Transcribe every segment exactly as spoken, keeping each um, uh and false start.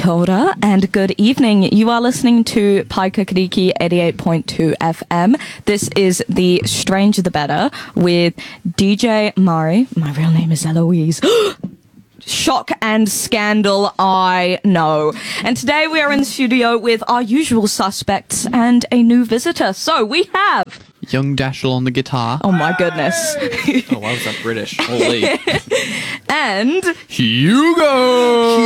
Kia ora and good evening. You are listening to Pai Kakariki eighty-eight point two F M. This is the Stranger the Better with D J Mari. My real name is Eloise. Shock and scandal, I know. And today we are in the studio with our usual suspects and a new visitor. So we have... Young Dashel on the guitar. Oh my goodness. Oh, why was that British? Holy. And... Hugo!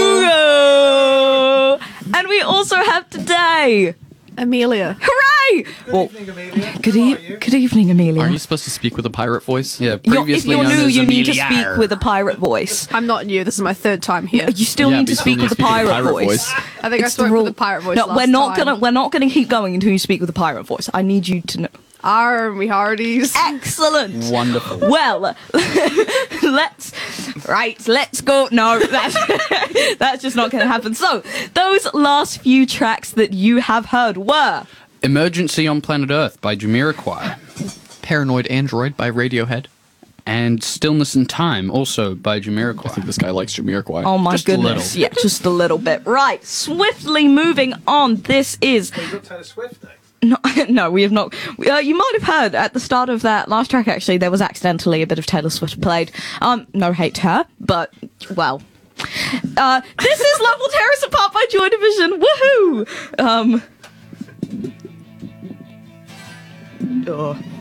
Hugo! And we also have today... Amelia. Hooray! Good Well, evening, Amelia. Good, How e- are you? good evening, Amelia. Are you supposed to speak with a pirate voice? Yeah, You're- previously if you're known new, as you need to Amelia. speak with a pirate voice. I'm not new. This is my third time here. You still Yeah, need but to you still speak need with to a speak with a pirate, pirate voice. voice. I think I It's spoke the rule. with a pirate voice No, last we're not time. gonna. We're not gonna keep going until you speak with a pirate voice. I need you to know. Are we hardies? Excellent. Wonderful. Well, let's right. Let's go. No, that's that's just not going to happen. So, those last few tracks that you have heard were Emergency on Planet Earth by Jamiroquai. Paranoid Android by Radiohead. And Stillness in Time, also by Jamiroquai. I think this guy likes Jamiroquai. oh my Just a goodness, little. yeah, just a little bit. Right, swiftly moving on. This is We've got Taylor Swift next. no, no, we have not. Uh, you might have heard at the start of that last track. Actually, there was accidentally a bit of Taylor Swift played. Um, no hate to her, but well. Uh, this is Level Terrace Apart by Joy Division. Woohoo! Um. Oh.